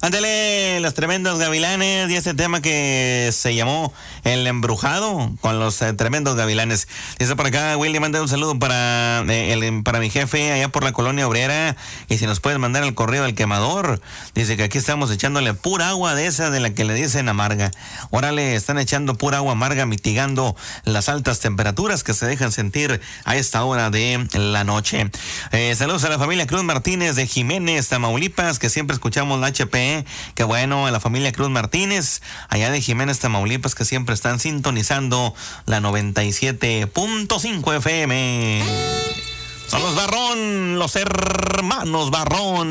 Ándale, los tremendos gavilanes y ese tema que se llamó El Embrujado con los tremendos gavilanes. Dice por acá, Willy, manda un saludo para mi jefe allá por la colonia obrera y si nos puedes mandar el correo del quemador. Dice que aquí estamos echándole pura agua de esa de la que le dicen amarga. Órale, están echando pura agua amarga mitigando las altas temperaturas que se dejan sentir a esta hora de la noche. Saludos a la familia Cruz Martínez de Jiménez, Tamaulipas, que siempre escuchamos la HP. Qué bueno, a la familia Cruz Martínez, allá de Jiménez, Tamaulipas, que siempre están sintonizando la 97.5 FM. Son los Barrón, los hermanos Barrón.